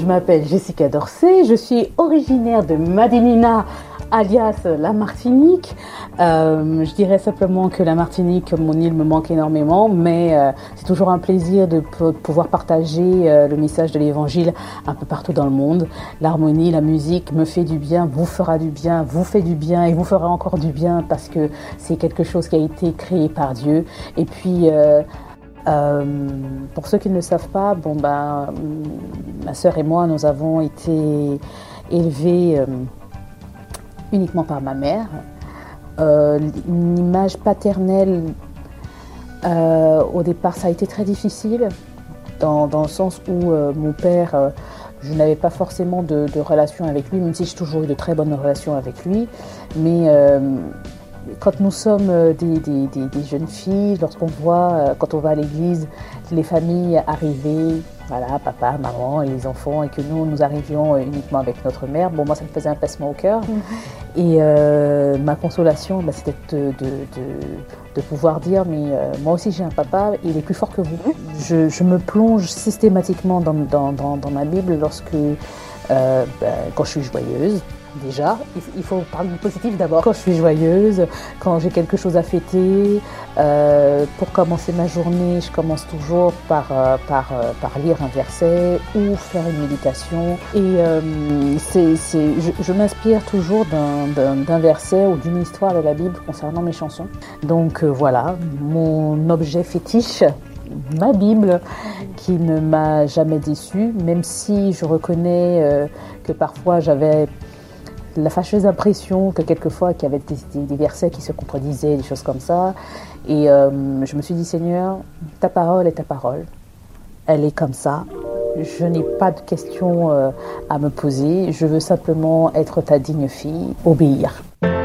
m'appelle Jessica Dorsey, je suis originaire de Madinina, alias la Martinique. Je dirais simplement que la Martinique, mon île, me manque énormément, mais c'est toujours un plaisir de pouvoir partager le message de l'Évangile un peu partout dans le monde. L'harmonie, la musique me fait du bien, vous fera du bien, vous fait du bien et vous fera encore du bien parce que c'est quelque chose qui a été créé par Dieu. Et puis... pour ceux qui ne le savent pas, ma sœur et moi, nous avons été élevés uniquement par ma mère. Une image paternelle, au départ, ça a été très difficile, dans le sens où mon père, je n'avais pas forcément de relation avec lui, même si j'ai toujours eu de très bonnes relations avec lui. Mais quand nous sommes des jeunes filles, lorsqu'on voit, quand on va à l'église, les familles arriver, voilà, papa, maman et les enfants, et que nous arrivions uniquement avec notre mère, moi ça me faisait un pincement au cœur. Et ma consolation, c'était de pouvoir dire, mais moi aussi j'ai un papa, il est plus fort que vous. Je me plonge systématiquement dans ma Bible quand je suis joyeuse. Déjà, il faut parler du positif d'abord. Quand je suis joyeuse, quand j'ai quelque chose à fêter, pour commencer ma journée, je commence toujours par lire un verset ou faire une méditation. Et je m'inspire toujours d'un verset ou d'une histoire de la Bible concernant mes chansons. Donc voilà, mon objet fétiche, ma Bible, qui ne m'a jamais déçue, même si je reconnais que parfois j'avais la fâcheuse impression que quelquefois qu'il y avait des versets qui se contredisaient, des choses comme ça. Et je me suis dit, Seigneur, ta parole est ta parole. Elle est comme ça. Je n'ai pas de questions à me poser. Je veux simplement être ta digne fille, obéir.